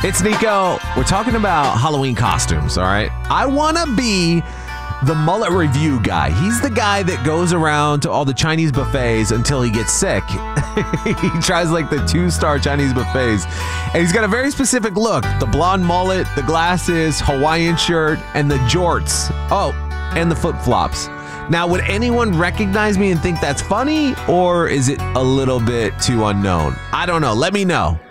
It's Nico. We're talking about Halloween costumes, all right? I want to be the mullet review guy. He's the guy that goes around to all the Chinese buffets until he gets sick. He tries like the 2-star Chinese buffets. And he's got a very specific look. The blonde mullet, the glasses, Hawaiian shirt, and the jorts. Oh, and the flip-flops. Now, would anyone recognize me and think that's funny? Or is it a little bit too unknown? I don't know. Let me know.